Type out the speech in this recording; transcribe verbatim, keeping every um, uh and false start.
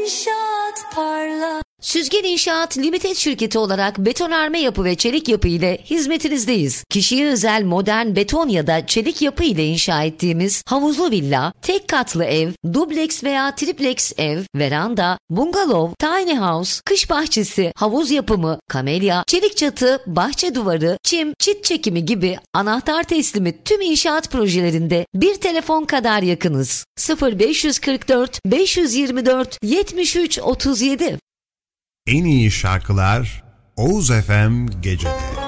İnşaat Parla. Süzgen İnşaat Limited şirketi olarak betonarme yapı ve çelik yapı ile hizmetinizdeyiz. Kişiye özel modern beton ya da çelik yapı ile inşa ettiğimiz havuzlu villa, tek katlı ev, dubleks veya triplex ev, veranda, bungalov, tiny house, kış bahçesi, havuz yapımı, kamelya, çelik çatı, bahçe duvarı, çim, çit çekimi gibi anahtar teslimi tüm inşaat projelerinde bir telefon kadar yakınız. sıfır beş kırk dört beş yirmi dört yetmiş üç otuz yedi. En iyi şarkılar Oğuz F M Gece'de.